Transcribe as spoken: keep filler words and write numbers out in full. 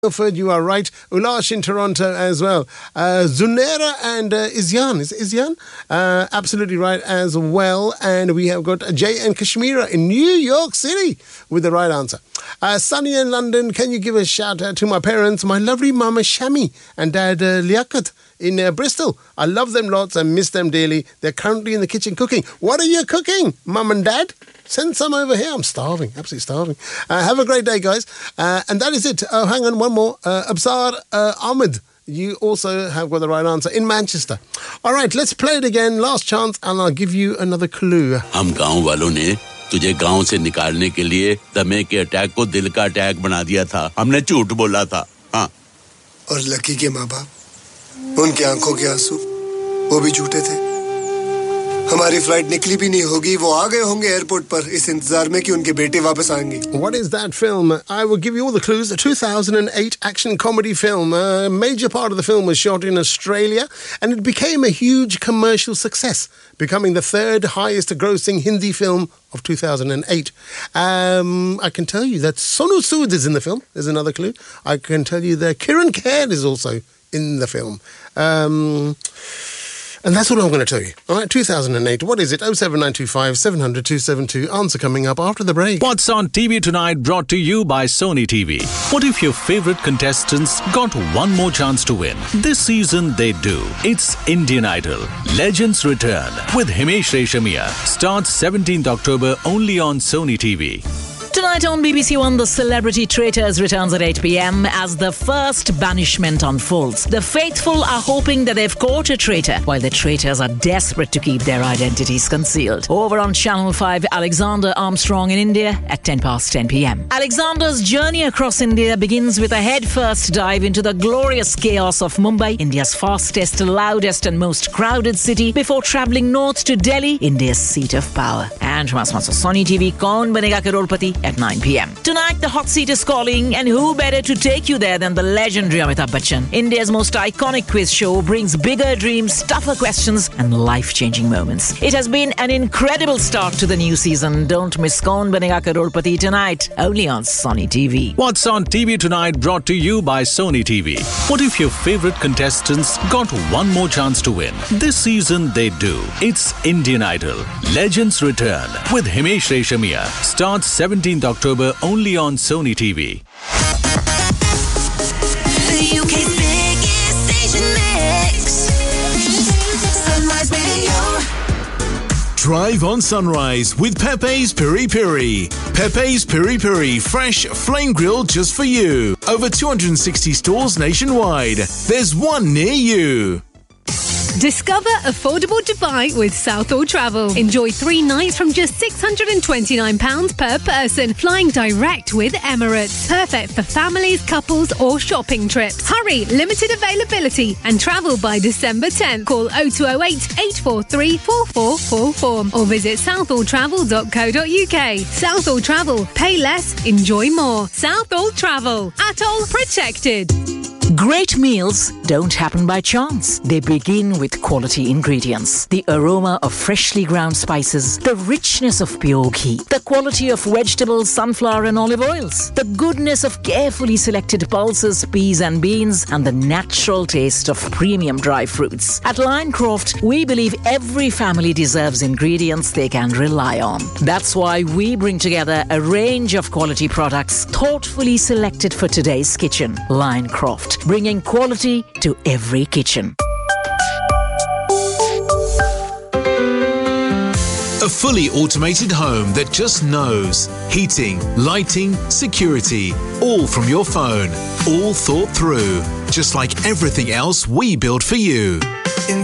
Milford, you are right. Ulash in Toronto as well. Uh, Zunaira and uh, Izyan. Is it Izyan? Uh, absolutely right as well. And we have got Jay and Kashmira in New York City with the right answer. Uh, Sunny in London, can you give a shout out to my parents, my lovely mama Shami and dad uh, Liaquat in uh, Bristol. I love them lots and miss them dearly. They're currently in the kitchen cooking. What are you cooking, mum and dad? Send some over here. I'm starving, absolutely starving. Uh, have a great day, guys. Uh, and that is it. Oh, hang on, one more. Uh, Absar uh, Ahmed, you also have got the right answer in Manchester. All right, let's play it again. Last chance, and I'll give you another clue. हम गांव वालों ने तुझे गांव से निकालने के लिए दमे के अटैक को दिल का अटैक बना दिया था. हमने झूठ बोला था. हाँ. और लकी के माँ-बाप, उनकी आंखों के आंसू, वो भी झूठे थे. हमारी फ्लाइट निकली भी नहीं होगी, वो आ गए होंगे एयरपोर्ट पर इस इंतजार में कि उनके बेटे वापस आएंगे. What is that film? I will give you all the clues. A two thousand eight action comedy film. A major part of the film was shot in Australia and it became a huge commercial success, becoming the third highest grossing Hindi film of two thousand eight. Um, I can tell you that Sonu Sood is in the film. There's another clue. I can tell you that Kiran Kher is also in the film. Um... And that's what I'm going to tell you. All right, two thousand eight. What is it? oh seven nine two five seven hundred two seven two. Answer coming up after the break. What's on T V tonight brought to you by Sony T V. What if your favorite contestants got one more chance to win? This season they do. It's Indian Idol. Legends Return with Himesh Reshamia. Starts seventeenth October only on Sony T V. Tonight on B B C One, The Celebrity Traitors returns at eight p.m. as the first banishment unfolds. The faithful are hoping that they've caught a traitor, while the traitors are desperate to keep their identities concealed. Over on Channel five, Alexander Armstrong in India at ten past ten p.m. Alexander's journey across India begins with a head-first dive into the glorious chaos of Mumbai, India's fastest, loudest and most crowded city, before travelling north to Delhi, India's seat of power. And from our sponsor Sony T V, Kaun Banega Crorepati at nine p.m. Tonight, the hot seat is calling, and who better to take you there than the legendary Amitabh Bachchan? India's most iconic quiz show brings bigger dreams, tougher questions, and life-changing moments. It has been an incredible start to the new season. Don't miss Kaun Banega Crorepati tonight, only on Sony T V. What's on T V tonight brought to you by Sony T V. What if your favorite contestants got one more chance to win? This season they do. It's Indian Idol. Legends Return with Himesh Reshamia. Starts seventeenth October only on Sony T V. The U K's biggest station mix. Sunrise Radio. Drive on Sunrise with Pepe's Piri Piri. Pepe's Piri Piri, fresh flame grilled just for you. Over two hundred sixty stores nationwide. There's one near you. Discover affordable Dubai with Southall Travel. Enjoy three nights from just six hundred twenty-nine pounds per person, flying direct with Emirates. Perfect for families, couples or shopping trips. Hurry, limited availability and travel by December tenth. Call oh two oh eight, eight four three, four four four four or visit southall travel dot co dot uk. Southall Travel. Pay less, enjoy more. Southall Travel. Atoll protected. Great meals don't happen by chance. They begin with quality ingredients. The aroma of freshly ground spices, the richness of pure ghee, the quality of vegetables, sunflower and olive oils, the goodness of carefully selected pulses, peas and beans, and the natural taste of premium dry fruits. At Lioncroft, we believe every family deserves ingredients they can rely on. That's why we bring together a range of quality products thoughtfully selected for today's kitchen. Lioncroft, bringing quality to every kitchen. A fully automated home that just knows. Heating, lighting, security, all from your phone. All thought through. Just like everything else we build for you.